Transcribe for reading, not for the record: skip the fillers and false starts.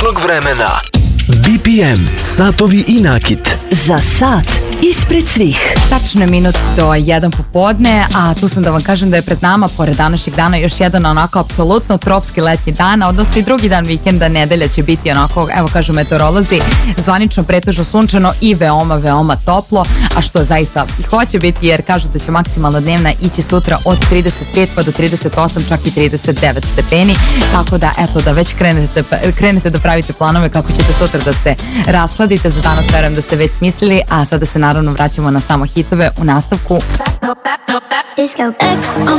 radnog vremena. BPM, satovi i nakit. Za sat ispred svih. Tačno je minut do 1 popodne, a tu sam da vam kažem da je pred nama, pored današnjeg dana, još jedan onako apsolutno tropski letnji dan, odnosno i drugi dan vikenda, nedelja će biti onako, evo kažu meteorolozi, zvanično pretežno sunčano i veoma, veoma toplo, a što zaista i hoće biti, jer kažu da će maksimalna dnevna ići sutra od 35 pa do 38, čak i 39 stepeni, tako da eto, da već krenete da pravite planove kako ćete sutra da se rasladite. Za danas verujem da ste već smislili, a sada se naravno vraćamo na samo hitove u nastavku.